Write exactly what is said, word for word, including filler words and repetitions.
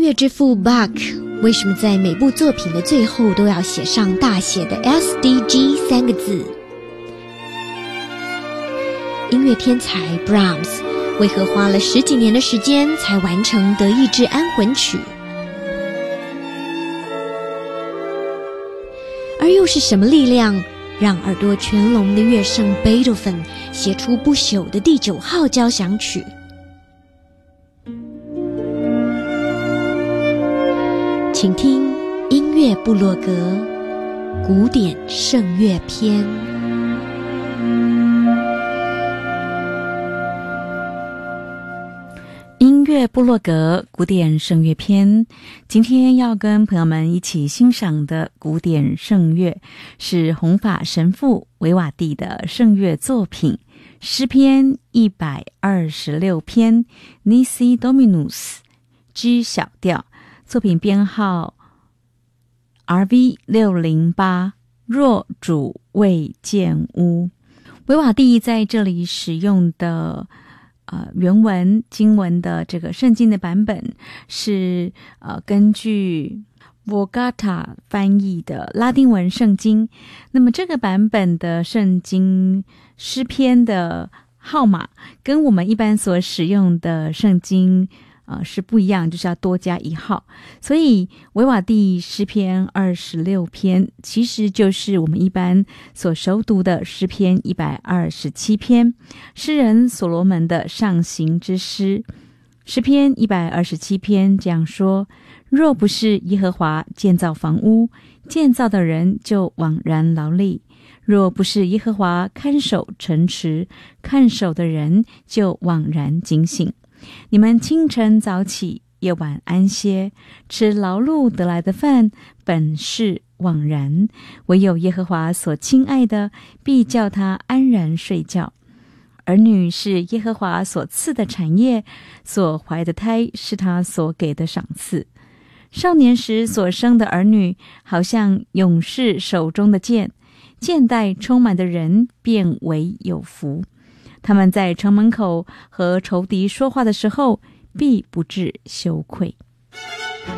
乐之父 Bach 为什么在每部作品的最后都要写上大写的 S D G 三个字？音乐天才 Brahms 为何花了十几年的时间才完成德意志安魂曲？而又是什么力量让耳朵全聋的乐圣贝多芬写出不朽的第九号交响曲？请听音乐部落格古典圣乐篇。 音乐部落格古典圣乐篇，今天要跟朋友们一起欣赏的古典圣乐是弘法神父维瓦第的圣乐作品诗篇一百二十六篇 Nisi Dominus G 小调，作品编号 R V 六零八， 若主未见屋。维瓦第在这里使用的呃，原文经文的这个圣经的版本是呃根据 Vulgata 翻译的拉丁文圣经。那么这个版本的圣经诗篇的号码跟我们一般所使用的圣经呃是不一样，就是要多加一号。所以维瓦第诗篇二十六篇其实就是我们一般所熟读的诗篇一百二十七篇，诗人所罗门的上行之诗。诗篇一百二十七篇这样说：若不是耶和华建造房屋，建造的人就枉然劳力；若不是耶和华看守城池，看守的人就枉然警醒。你们清晨早起，夜晚安歇，吃劳碌得来的饭，本是枉然；唯有耶和华所亲爱的，必叫他安然睡觉。儿女是耶和华所赐的产业，所怀的胎是他所给的赏赐。少年时所生的儿女，好像勇士手中的剑，剑带充满的人便为有福。他们在城门口和仇敌说话的时候，必不致羞愧。